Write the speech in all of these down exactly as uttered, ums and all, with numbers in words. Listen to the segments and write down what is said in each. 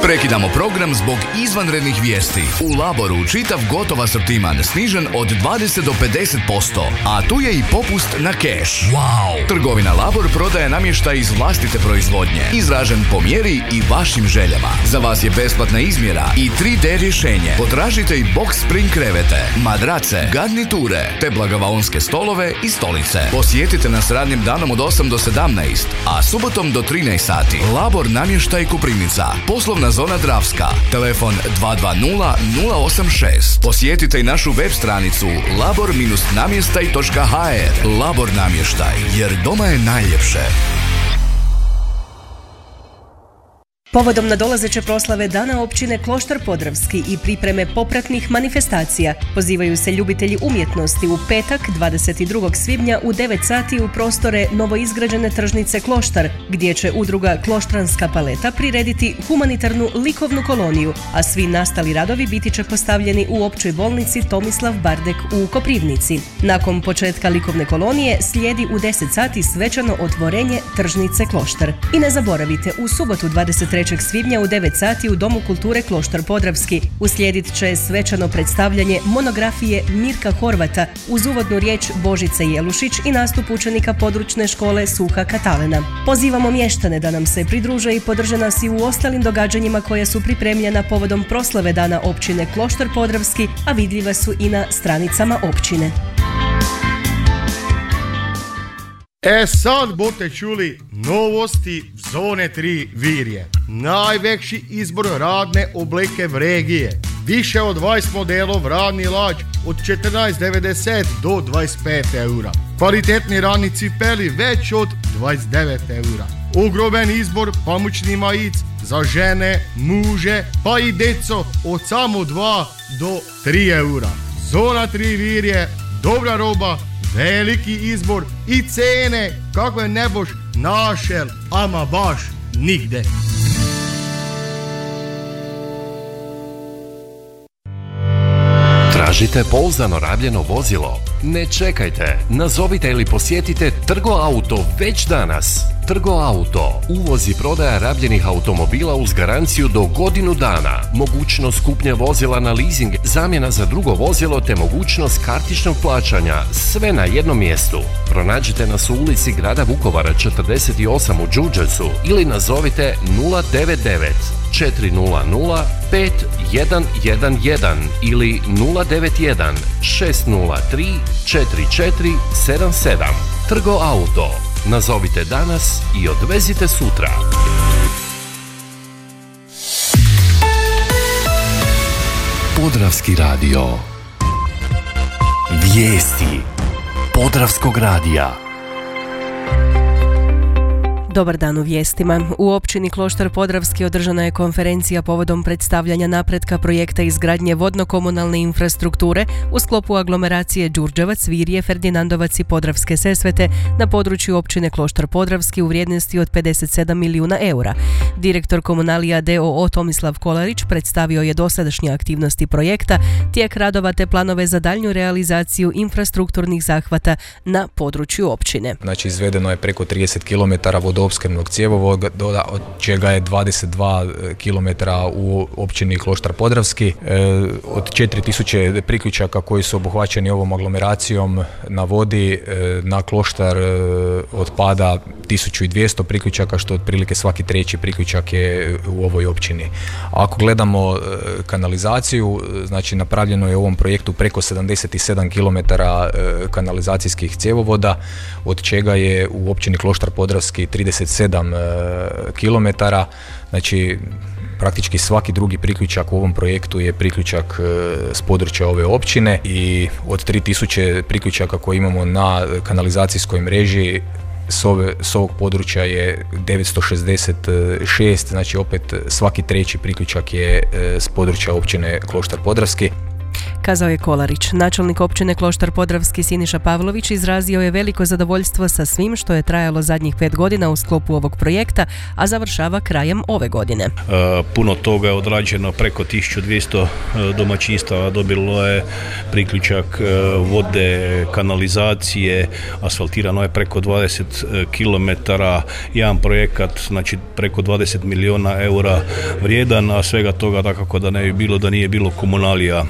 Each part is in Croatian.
Prekidamo program zbog izvanrednih vijesti. U Laboru čitav gotov asortiman snižen od dvadeset do pedeset posto, a tu je i popust na keš. Wow! Trgovina Labor prodaje namještaj iz vlastite proizvodnje, izražen po mjeri i vašim željama. Za vas je besplatna izmjera i tri D rješenje. Potražite i box spring krevete, madrace, garniture, te blagavaonske stolove i stolice. Posjetite nas radnim danom od osam do sedamnaest, a subotom do trinaest sati. Labor namještaj Koprivnica, poslovna zona Dravska, telefon dva dva nula nula osam šest. Posjetite i našu web stranicu labor namještaj točka h r. Labor namještaj, jer doma je najljepše. Povodom nadolazeće proslave Dana općine Kloštar Podravski i pripreme popratnih manifestacija pozivaju se ljubitelji umjetnosti u petak dvadeset drugog svibnja u devet sati u prostore novoizgrađene tržnice Kloštar, gdje će udruga Kloštranska paleta prirediti humanitarnu likovnu koloniju, a svi nastali radovi biti će postavljeni u općoj bolnici Tomislav Bardek u Koprivnici. Nakon početka likovne kolonije slijedi u deset sati svečano otvorenje tržnice Kloštar. I ne zaboravite, u subotu dvadeset trećeg svibnja u devet sati u Domu kulture Kloštar Podravski uslijedit će svečano predstavljanje monografije Mirka Horvata uz uvodnu riječ Božice Jelušić i nastup učenika područne škole Suha Katalena. Pozivamo mještane da nam se pridruže i podrže nas i u ostalim događanjima koja su pripremljena povodom proslave Dana općine Kloštar Podravski, a vidljiva su i na stranicama općine. E sad bote čuli novosti zone tri Virje. Najveći izbor radne obleke v regije. Više od dvadeset modelov radni lač od četrnaest devedeset do dvadeset pet eura. Kvalitetni radni cipeli već od dvadeset devet eura. Ogromen izbor pamučni majic za žene, muže pa i deco od samo dva do tri eura. Zona tri Virje, dobra roba, veliki izbor i cene kakve ne boš našel, ama baš nigde. Tražite pouzdano rabljeno vozilo? Ne čekajte, nazovite ili posjetite Trgo Auto već danas. Trgo Auto, uvoz i prodaja rabljenih automobila uz garanciju do godinu dana, mogućnost kupnje vozila na leasing, zamjena za drugo vozilo te mogućnost kartičnog plaćanja, sve na jednom mjestu. Pronađite nas u ulici grada Vukovara četrdeset osam u Đurđevcu ili nazovite nula devet devet četiri nula nula pet jedan jedan jedan ili nula devet jedan šest nula tri četiri četiri sedam sedam. Trgo Auto. Nazovite danas i odvezite sutra. Podravski radio. Vijesti Podravskog radija. Dobar dan u vijestima. U općini Kloštar Podravski održana je konferencija povodom predstavljanja napretka projekta izgradnje vodno-komunalne infrastrukture u sklopu aglomeracije Đurđevac, Virje, Ferdinandovac i Podravske Sesvete na području općine Kloštar Podravski u vrijednosti od pedeset sedam milijuna eura. Direktor Komunalija d o o Tomislav Kolarić predstavio je dosadašnje aktivnosti projekta, tijek radova te planove za daljnju realizaciju infrastrukturnih zahvata na području općine. Znači izvedeno je preko trideset kilometara vodoopskrbnog cjevovoda, od čega je dvadeset dva kilometra u općini Kloštar Podravski. Od četiri tisuće priključaka koji su obuhvaćeni ovom aglomeracijom na vodi, na Kloštar otpada tisuću dvjesto priključaka, što otprilike svaki treći priključak je u ovoj općini. Ako gledamo kanalizaciju, znači napravljeno je u ovom projektu preko sedamdeset sedam kilometara kanalizacijskih cjevovoda, od čega je u općini Kloštar Podravski trideset sedam kilometara, znači praktički svaki drugi priključak u ovom projektu je priključak s područja ove općine i od tri tisuće priključaka koje imamo na kanalizacijskoj mreži s, ove, s ovog područja je devetsto šezdeset šest, znači opet svaki treći priključak je s područja općine Kloštar Podravski. kazao je Kolarić. Načelnik općine Kloštar Podravski Siniša Pavlović izrazio je veliko zadovoljstvo sa svim što je trajalo zadnjih pet godina u sklopu ovog projekta, a završava krajem ove godine. Puno toga je odrađeno, preko tisuću dvjesto domaćinstava dobilo je priključak vode, kanalizacije, asfaltirano je preko dvadeset kilometara, jedan projekat, znači preko dvadeset milijuna eura vrijedan, a svega toga dakako da ne bi bilo da nije bilo komunalija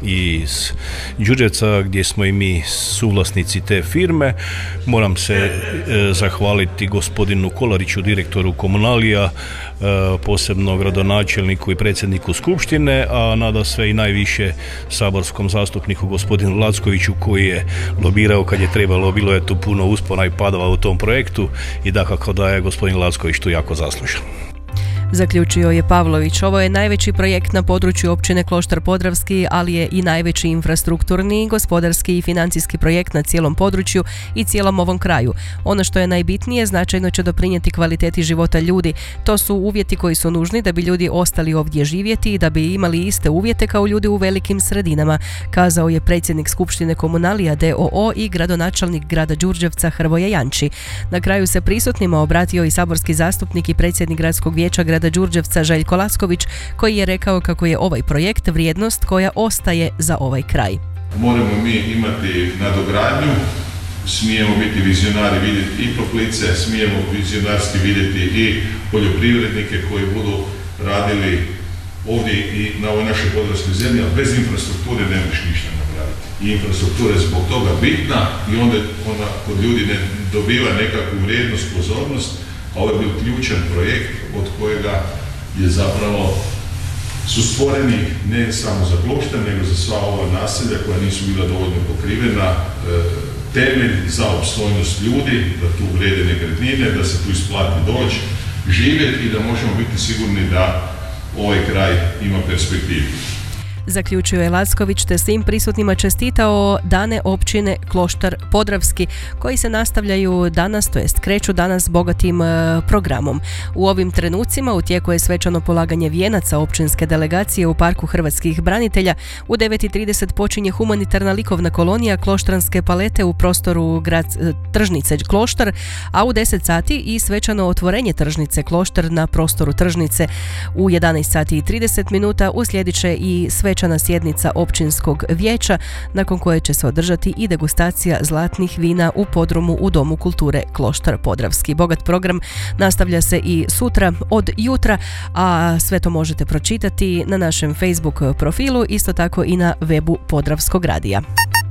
iz Đurđevca gdje smo i mi suvlasnici te firme. Moram se e, zahvaliti gospodinu Kolariću, direktoru komunalija, e, posebno gradonačelniku i predsjedniku skupštine, a nada sve i najviše saborskom zastupniku gospodinu Lackoviću koji je lobirao kad je trebalo. Bilo je tu puno uspona i padova u tom projektu i dakako da je gospodin Lacković tu jako zaslužan. Zaključio je Pavlović. Ovo je najveći projekt na području općine Kloštar Podravski, ali je i najveći infrastrukturni, gospodarski i financijski projekt na cijelom području i cijelom ovom kraju. Ono što je najbitnije, značajno će doprinijeti kvaliteti života ljudi. To su uvjeti koji su nužni da bi ljudi ostali ovdje živjeti i da bi imali iste uvjete kao ljudi u velikim sredinama, kazao je predsjednik Skupštine Komunalija d o o i gradonačelnik grada Đurđevca Hrvoje Janči. Na kraju se prisutnima obratio i saborski zastupnik i predsjednik gradskog vijeća grada Đurđevca Željko Lacković, koji je rekao kako je ovaj projekt vrijednost koja ostaje za ovaj kraj. Moramo mi imati nadogradnju, smijemo biti vizionari, vidjeti i toplice, smijemo vizionarski vidjeti i poljoprivrednike koji budu radili ovdje i na ovoj našoj podravskoj zemlji, ali bez infrastrukture ne možeš ništa napraviti. I infrastruktura je zbog toga bitna i onda ona kod ljudi ne dobiva nekakvu vrijednost, pozornost. Ovo je bio ključan projekt od kojega je zapravo su stvoreni ne samo za Kloštar, nego za sva ova naselja koja nisu bila dovoljno pokrivena, temelj za opstojnost ljudi, da tu vrede nekretnine, da se tu isplati doći, živjeti i da možemo biti sigurni da ovaj kraj ima perspektivu. Zaključio je Lacković te svim prisutnima čestitao dane općine Kloštar Podravski koji se nastavljaju danas, to jest kreću danas bogatim e, programom. U ovim trenucima u tijeku je svečano polaganje vijenaca općinske delegacije u Parku hrvatskih branitelja. U devet i trideset počinje humanitarna likovna kolonija Kloštranske palete u prostoru grad, e, tržnice Kloštar, a u deset sati i svečano otvorenje tržnice Kloštar na prostoru tržnice. U jedanaest sati i trideset minuta uslijedit će i sve svečana sjednica općinskog vijeća, nakon koje će se održati i degustacija zlatnih vina u podrumu u Domu kulture Kloštar Podravski. Bogat program nastavlja se i sutra od jutra, a sve to možete pročitati na našem Facebook profilu, isto tako i na webu Podravskog radija.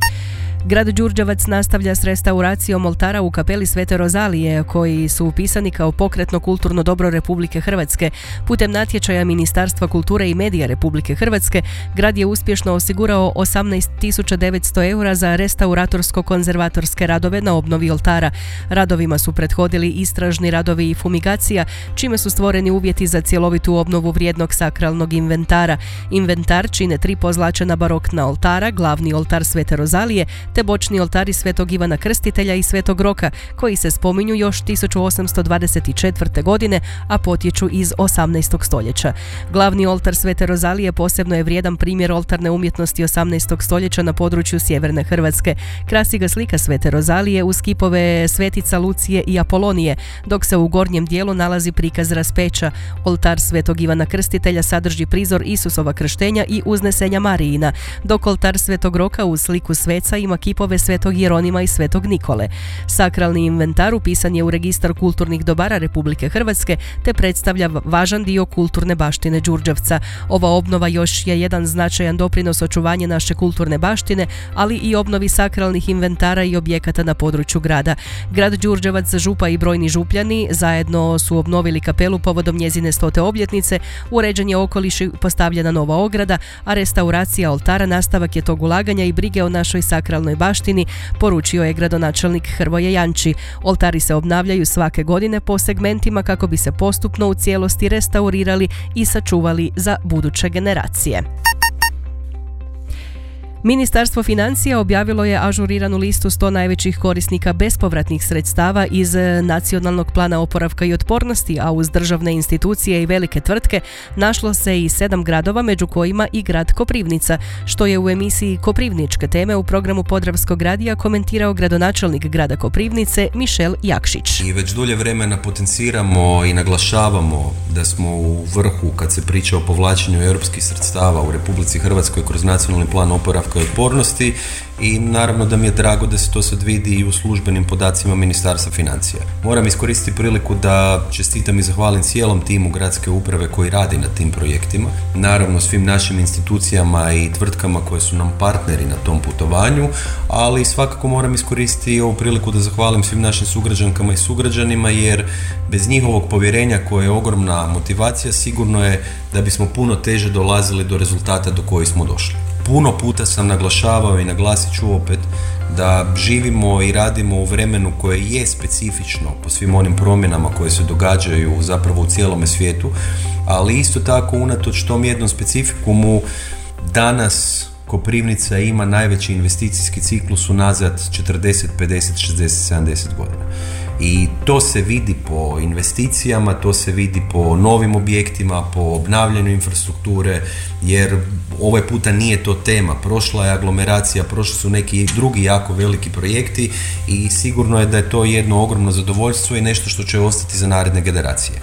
Grad Đurđevac nastavlja s restauracijom oltara u kapeli Svete Rozalije, koji su upisani kao pokretno kulturno dobro Republike Hrvatske. Putem natječaja Ministarstva kulture i medija Republike Hrvatske, grad je uspješno osigurao osamnaest tisuća devetsto eura za restauratorsko-konzervatorske radove na obnovi oltara. Radovima su prethodili istražni radovi i fumigacija, čime su stvoreni uvjeti za cjelovitu obnovu vrijednog sakralnog inventara. Inventar čine tri pozlačena barokna oltara, glavni oltar Svete Rozalije, te bočni oltari Svetog Ivana Krstitelja i Svetog Roka, koji se spominju još tisuću osamsto dvadeset četvrte. godine, a potječu iz osamnaestog stoljeća. Glavni oltar Svete Rozalije posebno je vrijedan primjer oltarne umjetnosti osamnaestog stoljeća na području sjeverne Hrvatske. Krasi ga slika Svete Rozalije uz kipove Svetica Lucije i Apolonije, dok se u gornjem dijelu nalazi prikaz raspeća. Oltar Svetog Ivana Krstitelja sadrži prizor Isusova krštenja i uznesenja Marijina, dok oltar Svetog Roka uz sliku sveca ima kipove Svetog Jeronima i Svetog Nikole. Sakralni inventar upisan je u registar kulturnih dobara Republike Hrvatske te predstavlja važan dio kulturne baštine Đurđevca. Ova obnova još je jedan značajan doprinos očuvanja naše kulturne baštine, ali i obnovi sakralnih inventara i objekata na području grada. Grad Đurđevac, župa i brojni župljani zajedno su obnovili kapelu povodom njezine stote obljetnice, uređen je okoliš i postavljena nova ograda, a restauracija oltara nastavak je tog ulaganja i brige o našoj sakralnoj baštini, poručio je gradonačelnik Hrvoje Janči. Oltari se obnavljaju svake godine po segmentima kako bi se postupno u cijelosti restaurirali i sačuvali za buduće generacije. Ministarstvo financija objavilo je ažuriranu listu sto najvećih korisnika bespovratnih sredstava iz Nacionalnog plana oporavka i otpornosti, a uz državne institucije i velike tvrtke našlo se i sedam gradova, među kojima i grad Koprivnica, što je u emisiji Koprivničke teme u programu Podravskog radija komentirao gradonačelnik grada Koprivnice Mišel Jakšić. I već dulje vremena potenciramo i naglašavamo da smo u vrhu kad se priča o povlačenju europskih sredstava u Republici Hrvatskoj kroz Nacionalni plan oporavka i otpornosti i naravno da mi je drago da se to sad vidi i u službenim podacima Ministarstva financija. Moram iskoristiti priliku da čestitam i zahvalim cijelom timu gradske uprave koji radi na tim projektima, naravno svim našim institucijama i tvrtkama koje su nam partneri na tom putovanju, ali svakako moram iskoristiti i ovu priliku da zahvalim svim našim sugrađankama i sugrađanima, jer bez njihovog povjerenja koje je ogromna motivacija, sigurno je da bismo puno teže dolazili do rezultata do kojih smo došli. Puno puta sam naglašavao i naglasit ću opet da živimo i radimo u vremenu koje je specifično po svim onim promjenama koje se događaju zapravo u cijelome svijetu, ali isto tako unatoč tom jednom specifikumu danas Koprivnica ima najveći investicijski ciklus unazad četrdeset, pedeset, šezdeset, sedamdeset godina. I to se vidi po investicijama, to se vidi po novim objektima, po obnavljanju infrastrukture, jer ovaj puta nije to tema. Prošla je aglomeracija, prošli su neki drugi jako veliki projekti i sigurno je da je to jedno ogromno zadovoljstvo i nešto što će ostati za naredne generacije.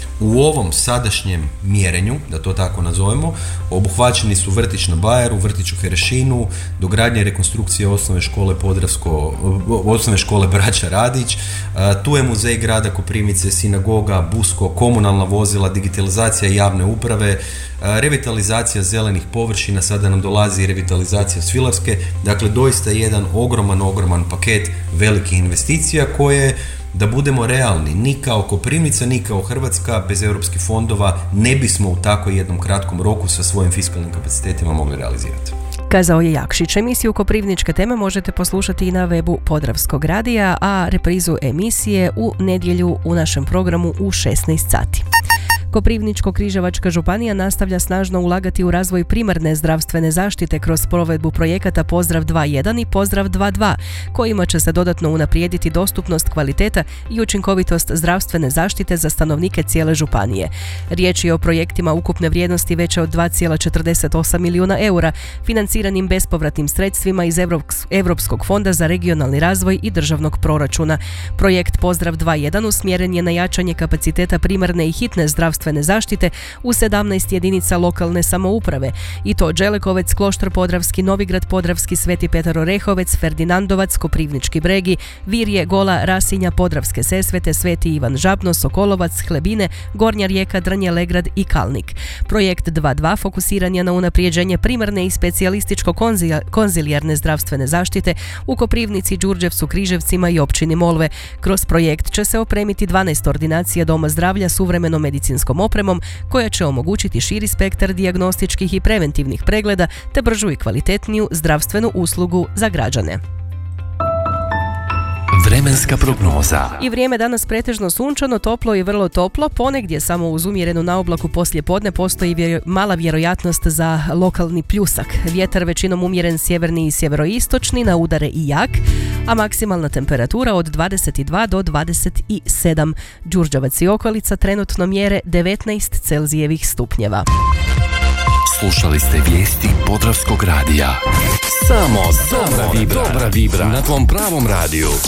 U ovom sadašnjem mjerenju, da to tako nazovemo, obuhvaćeni su vrtić na Bajeru, vrtić u Herešinu, dogradnja i rekonstrukcija osnovne škole Podravsko, osnovne škole Braća Radić, tu je muzej grada Koprivnice, sinagoga, busko, komunalna vozila, digitalizacija javne uprave, revitalizacija zelenih površina, sada nam dolazi i revitalizacija Svilarske, dakle doista jedan ogroman, ogroman paket velikih investicija koje, da budemo realni, ni kao Koprivnica, ni kao Hrvatska bez europskih fondova ne bismo u tako jednom kratkom roku sa svojim fiskalnim kapacitetima mogli realizirati. Kazao je Jakšić. Emisiju Koprivničke teme možete poslušati i na webu Podravskog radija, a reprizu emisije u nedjelju u našem programu u šesnaest sati. Koprivničko-križevačka županija nastavlja snažno ulagati u razvoj primarne zdravstvene zaštite kroz provedbu projekata Pozdrav dva jedan i Pozdrav dva dva, kojima će se dodatno unaprijediti dostupnost, kvaliteta i učinkovitost zdravstvene zaštite za stanovnike cijele županije. Riječ je o projektima ukupne vrijednosti veće od dva zarez četrdeset osam milijuna eura, financiranim bespovratnim sredstvima iz Europskog fonda za regionalni razvoj i državnog proračuna. Projekt Pozdrav dva jedan usmjeren je na jačanje kapaciteta primarne i hitne zdravstvene zaštite u sedamnaest jedinica lokalne samouprave, i to Đelekovec, Kloštar Podravski, Novigrad Podravski, Sveti Petar Orehovec, Ferdinandovac, Koprivnički Bregi, Virje, Gola, Rasinja, Podravske Sesvete, Sveti Ivan Žabno, Sokolovac, Hlebine, Gornja Rijeka, Drnje, Legrad i Kalnik. Projekt dva dva fokusiran je na unaprijeđenje primarne i specijalističko-konzilijarne zdravstvene zaštite u Koprivnici, Đurđevcu, Križevcima i općini Molve. Kroz projekt će se opremiti dvanaest ordinacija doma zdravlja suvremenom medicinskom opremom koja će omogućiti širi spektar dijagnostičkih i preventivnih pregleda te bržu i kvalitetniju zdravstvenu uslugu za građane. Vremenska prognoza. I vrijeme danas pretežno sunčano, toplo i vrlo toplo, ponegdje samo uz umjerenu naoblaku poslije podne postoji vjero, mala vjerojatnost za lokalni pljusak. Vjetar većinom umjeren sjeverni i sjeveroistočni, na udare i jak, a maksimalna temperatura od dvadeset dva do dvadeset sedam. Đurđevac i okolica trenutno mjere devetnaest Celzijevih stupnjeva. Slušali ste vijesti Podravskog radija. Samo dobra vibra, dobra vibra na tvom pravom radiju.